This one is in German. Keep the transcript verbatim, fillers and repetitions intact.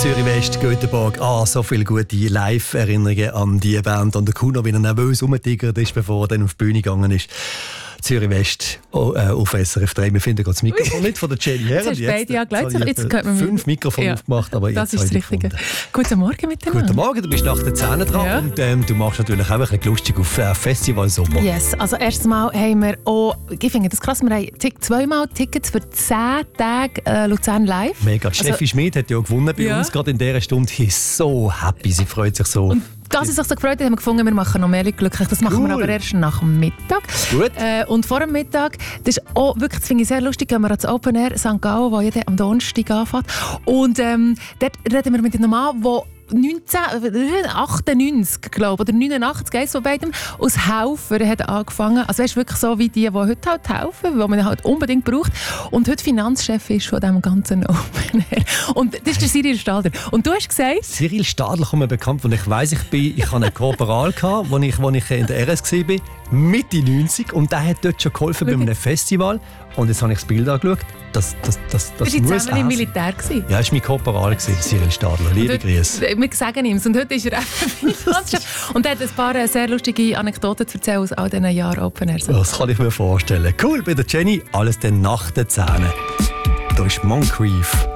Zürich West, Göteborg. Ah, so viele gute Live-Erinnerungen an die Band. Und der Kuno, wie er nervös rumgetigert ist, bevor er dann auf die Bühne gegangen ist. Zürich West oh, äh, auf S R F drei. Wir finden gerade das Mikrofon nicht von der Jenny her. Jetzt hast beide ja gleichzeitig. Jetzt, jetzt jetzt man fünf Mikrofone ja, aufgemacht, aber das jetzt ist das Richtige. Guten Morgen miteinander. Guten Morgen, du bist nach der Zähne dran ja. und ähm, du machst natürlich auch ein bisschen lustig auf äh, Festival Sommer. Yes, also erstes Mal haben wir auch, ich finde das krass, wir haben zweimal Tickets für zehn Tage äh, Luzern live. Mega. Also, Steffi Schmid hat ja auch gewonnen bei ja. uns, gerade in dieser Stunde. Sie ist so happy, sie freut sich so. Und dass sie sich so gefreut hat, haben wir gefunden, wir machen noch mehr Leute glücklich. Das machen Cool. wir aber erst nach dem Mittag. Gut. Äh, und vor dem Mittag, das ist auch wirklich, das finde ich sehr lustig, gehen wir ans Open Air Sankt Gallen, wo ja am Donnerstag anfängt. Und ähm, dort reden wir mit einem Mann, der neunzehnhundertachtundneunzig, glaube ich, oder neunundachtzig, eins von beidem, aus Helfer hat angefangen. Also weißt, wirklich so wie die, die heute halt helfen, die man halt unbedingt braucht. Und heute Finanzchef ist von diesem ganzen Open Air. Und das ist der Cyril Stadler. Und du hast gesagt... Cyril Stadler kommt mir bekannt, als ich weiss, ich bin, ich hatte einen Korporal, als ich, als ich in der R S war, Mitte neunzig. Und der hat dort schon geholfen bei einem Festival. Und jetzt habe ich das Bild angeschaut. Das, das, das, das das war muss zusammen im Militär. Gewesen. Ja, das war mein Korporal, Cyril Stadler. Liebe Grüße. Wir sagen ihm und heute ist er Finanzchef. Und er hat ein paar sehr lustige Anekdoten zu erzählen aus all diesen Jahren Open Air. Das kann ich mir vorstellen. Cool, bei der Jenny, alles dann nach den Zähnen. Da ist Moncrief.